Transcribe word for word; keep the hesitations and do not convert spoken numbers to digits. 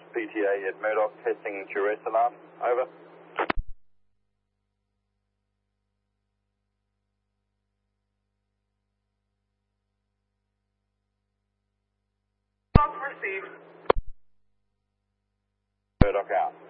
P T A at Murdoch, testing duress alarm. Over. Received. Murdoch out.